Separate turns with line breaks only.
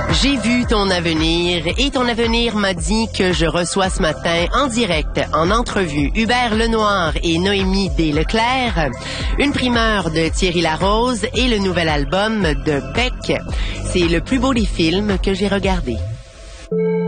J'ai vu ton avenir et ton avenir m'a dit que je reçois ce matin en direct, en entrevue, Hubert Lenoir et Noémie Desleclerc, une primeur de Thierry Larose et le nouvel album de Beck. C'est le plus beau des films que j'ai regardé.